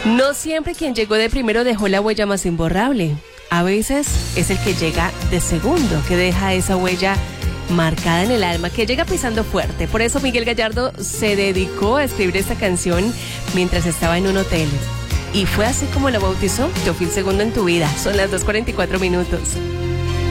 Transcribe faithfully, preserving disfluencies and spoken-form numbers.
No siempre quien llegó de primero dejó la huella más imborrable. A veces es el que llega de segundo, que deja esa huella marcada en el alma, que llega pisando fuerte. Por eso Miguel Gallardo se dedicó a escribir esta canción mientras estaba en un hotel. Y fue así como la bautizó. Yo fui el segundo en tu vida. Son las dos cuarenta y cuatro minutos.